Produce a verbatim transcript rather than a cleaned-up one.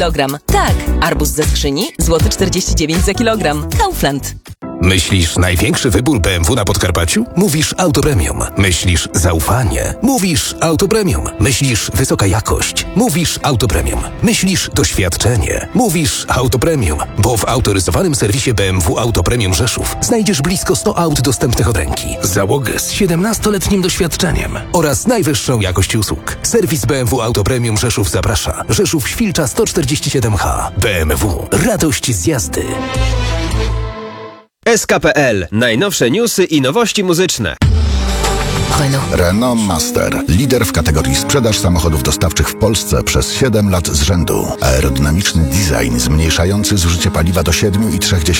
kilogram. Tak, arbuz ze skrzyni, złoty czterdzieści dziewięć za kilogram. Kaufland. Myślisz największy wybór B M W na Podkarpaciu? Mówisz Auto Premium. Myślisz zaufanie? Mówisz Auto Premium. Myślisz wysoka jakość? Mówisz Auto Premium. Myślisz doświadczenie? Mówisz Auto Premium. Bo w autoryzowanym serwisie B M W Auto Premium Rzeszów znajdziesz blisko sto aut dostępnych od ręki, załogę z siedemnastoletnim doświadczeniem oraz najwyższą jakość usług. Serwis B M W Auto Premium Rzeszów zaprasza. Rzeszów Świlcza sto czterdzieści siedem H. B M W. Radość z jazdy. S K P L. Najnowsze newsy i nowości muzyczne. Renault. Renault Master. Lider w kategorii sprzedaż samochodów dostawczych w Polsce przez siedem lat z rzędu. Aerodynamiczny design zmniejszający zużycie paliwa do siedem przecinek trzy